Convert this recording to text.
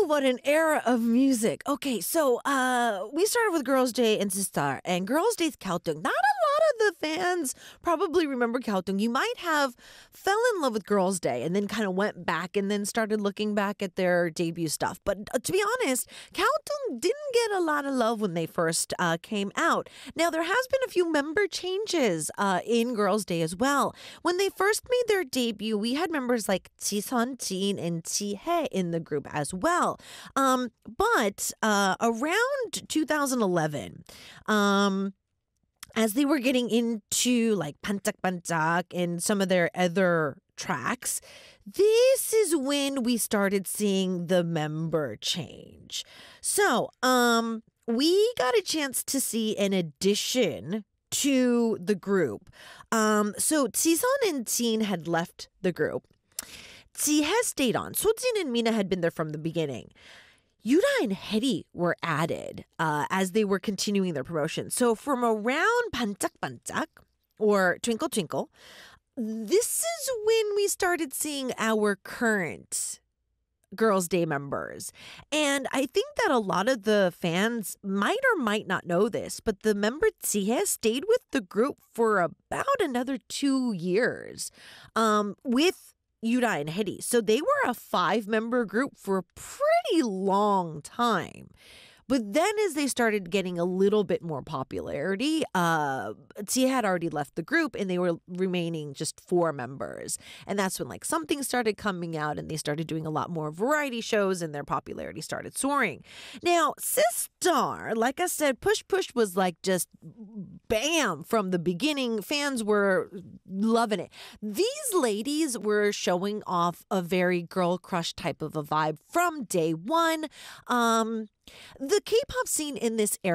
what an era of music. Okay, so we started with Girls' Day and Sistar, and Girls' Day's Kyaotung. Not a lot of the fans probably remember Kyaotung. You might have fell in love with Girls' Day and then kind of went back and then started looking back at their debut stuff. But to be honest, Kyaotung didn't get a lot of love when they first came out. Now, there has been a few member changes in Girls' Day as well. When they first made their debut, we had members like Jisun, Jin, and Jihae in the group as well. But around 2011, as they were getting into like Ban짝 Ban짝 and some of their other tracks, this is when we started seeing the member change. So, we got a chance to see an addition to the group. So Jisun and Jin had left the group. Jihae stayed on. Sojin and Mina had been there from the beginning. Yura and Heri were added as they were continuing their promotion. So from around Ban짝 Ban짝 or Twinkle Twinkle, this is when we started seeing our current Girls' Day members. And I think that a lot of the fans might or might not know this, but the member Jihae stayed with the group for about another 2 years with Yura and Heri. So they were a 5-member group for a pretty long time. But then as they started getting a little bit more popularity, Tia had already left the group and they were remaining just 4 members. And that's when like something started coming out and they started doing a lot more variety shows and their popularity started soaring. Now, Sistar, like I said, Push Push was like just bam from the beginning. Fans were loving it. These ladies were showing off a very girl crush type of a vibe from day one. The K-pop scene in this era